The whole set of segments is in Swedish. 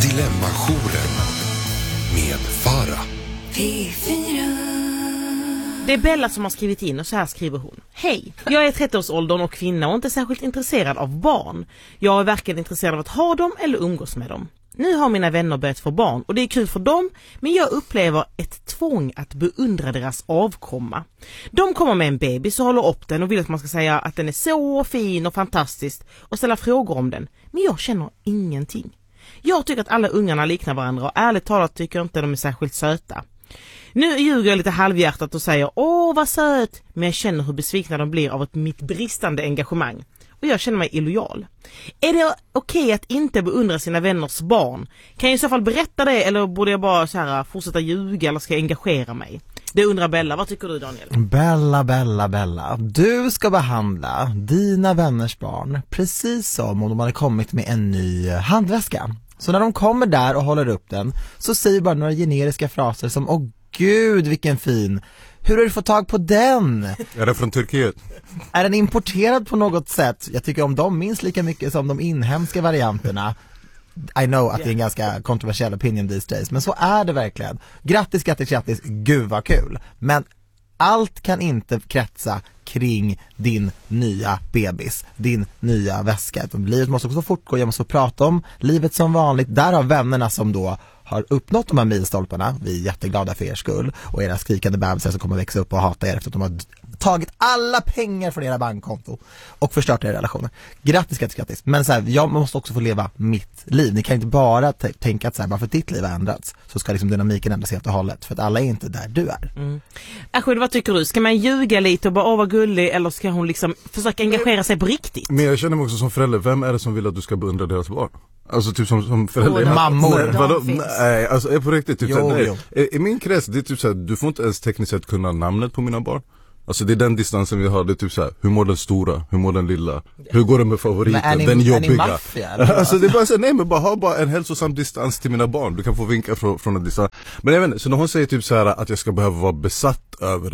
Dilemma-jouren med Farah. Det är Bella som har skrivit in och så här skriver hon. Hej, jag är 30-årsåldern och kvinna och inte särskilt intresserad av barn. Jag är varken intresserad av att ha dem eller umgås med dem. Nu har mina vänner börjat få barn och det är kul för dem, men jag upplever ett tvång att beundra deras avkomma. De kommer med en bebis och håller upp den och vill att man ska säga att den är så fin och fantastisk och ställa frågor om den. Men jag känner ingenting. Jag tycker att alla ungarna liknar varandra och ärligt talat tycker jag inte de är särskilt söta. Nu ljuger jag lite halvhjärtat och säger åh vad söt, men jag känner hur besvikna de blir av mitt bristande engagemang. Och jag känner mig illojal. Är det okej att inte beundra sina vänners barn? Kan jag i så fall berätta det eller borde jag bara så här fortsätta ljuga eller ska jag engagera mig? Det undrar Bella. Vad tycker du, Daniel? Bella. Du ska behandla dina vänners barn precis som om de hade kommit med en ny handväska. Så när de kommer där och håller upp den så säger bara några generiska fraser som åh gud vilken fin. Hur har du fått tag på den? Är det från Turkiet? Är den importerad på något sätt? Jag tycker om de minst lika mycket som de inhemska varianterna. I know att det är en ganska kontroversiell opinion these days, men så är det verkligen. Grattis, gud vad kul. Men allt kan inte kretsa kring din nya bebis, din nya väska. Livet måste också fortgå, jag måste prata om livet som vanligt. Där har vännerna som då har uppnått de här milstolparna. Vi är jätteglada för er skull. Och era skrikande bebisar som kommer växa upp och hata er efter att de har tagit alla pengar från era bankkonto och förstört era relationer. Grattis. Men så här, jag måste också få leva mitt liv. Ni kan inte bara tänka att så här, bara för att ditt liv har ändrats så ska liksom dynamiken ändras helt och hållet. För att alla är inte där du är. Ashud, vad tycker du? Ska man ljuga lite och bara vara gullig eller ska hon liksom försöka engagera sig på riktigt? Men jag känner mig också som förälder. Vem är det som vill att du ska beundra deras barn? Alltså typ som förälder. Mammor. Nej, alltså är på riktigt typ jo. I min krets det är typ så här, du får inte ens tekniskt sett kunna namnet på mina barn. Alltså det är den distansen vi har, det är typ så här, hur mår den stora, hur mår den lilla, hur går det med favoriten, den jobbiga. Alltså det är bara så nej men ha bara en hälsosam distans till mina barn. Du kan få vinka från en distans. Men jag vet inte, så när hon säger typ så här att jag ska behöva vara besatt över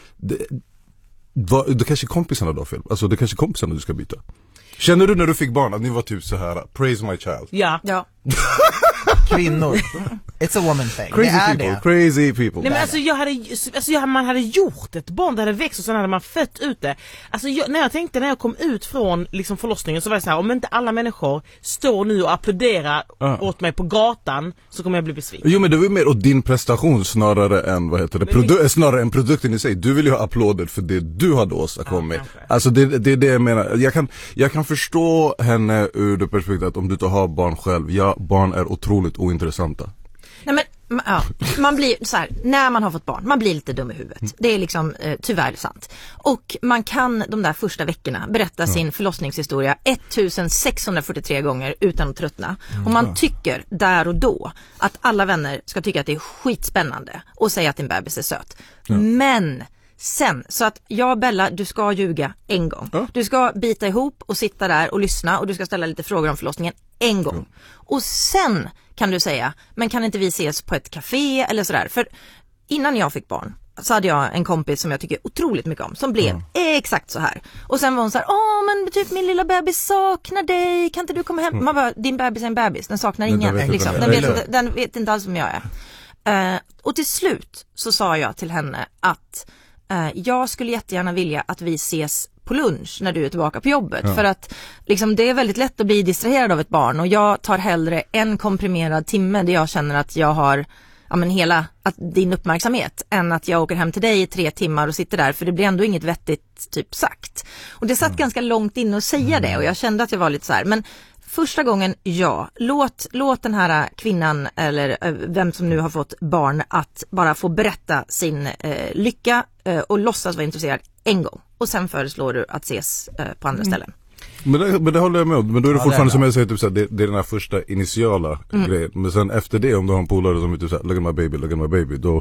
det kanske kompisarna då fel. Alltså det kanske kompisarna du ska byta. Känner du när du fick barn att ni var typ så här praise my child? Ja. Kvinnor. It's a woman thing. Crazy people. Nej, men man hade gjort ett barn, det hade växt och sen hade man fött ut det. Alltså när jag kom ut från liksom förlossningen så var det så här, om inte alla människor står nu och applåderar åt mig på gatan så kommer jag bli besviken. Jo men det var mer åt din prestation snarare än snarare än produkten i sig. Du vill ju ha applåder för det du hade åstadkommit. Alltså det är det jag menar. Jag kan förstå henne ur det perspektivet att om du inte har barn själv. Ja, barn är otroligt ointressanta. Nej men man blir så här, när man har fått barn, man blir lite dum i huvudet. Det är liksom tyvärr sant. Och man kan de där första veckorna berätta sin förlossningshistoria 1643 gånger utan att tröttna. Och man tycker där och då att alla vänner ska tycka att det är skitspännande och säga att din bebis är söt. Men sen, så att Bella, du ska ljuga en gång. Du ska bita ihop och sitta där och lyssna och du ska ställa lite frågor om förlossningen en gång. Och sen kan du säga, men kan inte vi ses på ett café eller sådär? För innan jag fick barn så hade jag en kompis som jag tycker otroligt mycket om som blev exakt så här. Och sen var hon så här, men typ min lilla bebis saknar dig, kan inte du komma hem? Man bara, din bebis är en bebis, den saknar ingen. Liksom. Den vet inte alls vem jag är. Och till slut så sa jag till henne att jag skulle jättegärna vilja att vi ses på lunch när du är tillbaka på jobbet. För att liksom, det är väldigt lätt att bli distraherad av ett barn. Och jag tar hellre en komprimerad timme där jag känner att jag har din uppmärksamhet än att jag åker hem till dig i 3 timmar och sitter där. För det blir ändå inget vettigt typ sagt. Och det satt ganska långt in att säga det. Och jag kände att jag var lite så här. Men första gången, låt den här kvinnan eller vem som nu har fått barn att bara få berätta sin lycka och låtsas vara intresserad en gång. Och sen föreslår du att ses på andra ställen. Men det håller jag med om. Men då är det fortfarande som jag säger typ, så här, det är den här första initiala grejen. Men sen efter det, om du har en polare som är typ så här, look at my baby, då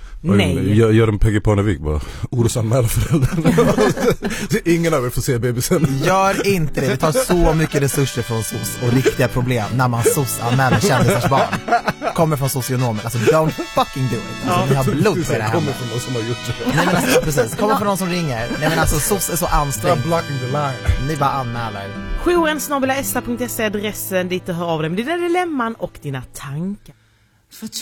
gör en Peggy Parnevik bara orosanmäla föräldrarna. Ingen av er får se bebisen. Gör inte det. Det tar så mycket resurser från SOS och riktiga problem när man SOS-anmäler kändisars barn. Kommer från socionomer. Alltså don't fucking do it. Alltså, ni har blod på det här. Kommer från någon som har gjort det. Nej men alltså precis. Kommer från någon som ringer. Nej men alltså SOS är så ansträngt. Blocking the line. Ni bara anmäler. jouren@esta.se är adressen dit du hör av dig med dina dilemman och dina tankar.